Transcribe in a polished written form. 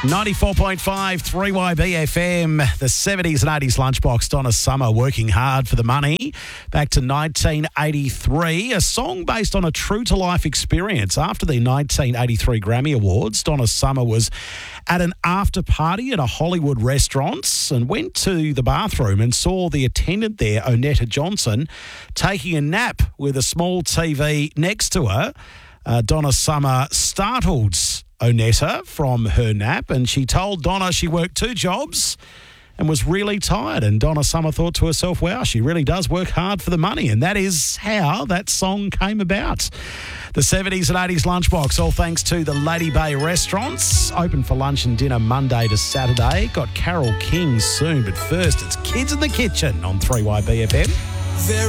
94.5 3YB FM, the 70s and 80s lunchbox. Donna Summer working hard for the money. Back to 1983, a song based on a true-to-life experience. After the 1983 Grammy Awards, Donna Summer was at an after-party at a Hollywood restaurant and went to the bathroom and saw the attendant there, Onetta Johnson, taking a nap with a small TV next to her. Donna Summer startled Onetta from her nap, and she told Donna she worked 2 jobs and was really tired. And Donna Summer thought to herself, wow, she really does work hard for the money. And that is how that song came about. The 70s and 80s lunchbox, all thanks to the Lady Bay restaurants. Open for lunch and dinner Monday to Saturday. Got Carole King soon, but first it's Kids in the Kitchen on 3YB FM.